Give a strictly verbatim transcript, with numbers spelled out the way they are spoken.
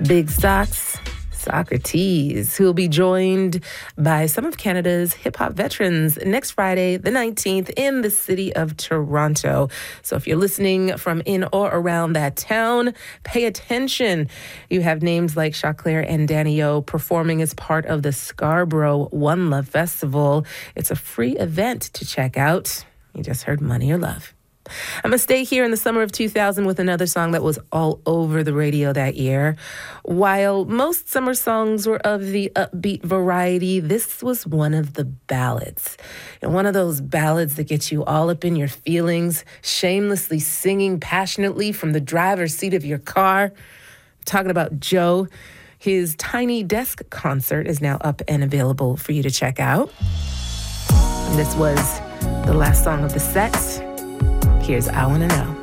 Big Stocks, Socrates, who will be joined by some of Canada's hip-hop veterans next Friday, the nineteenth, in the city of Toronto. So if you're listening from in or around that town, pay attention. You have names like Choclair and Danny O performing as part of the Scarborough One Love Festival. It's a free event to check out. You just heard Money or Love. I'm going to stay here in the summer of two thousand with another song that was all over the radio that year. While most summer songs were of the upbeat variety, this was one of the ballads. And one of those ballads that gets you all up in your feelings, shamelessly singing passionately from the driver's seat of your car. I'm talking about Joe. His Tiny Desk concert is now up and available for you to check out. And this was the last song of the set. Here's I Wanna Know.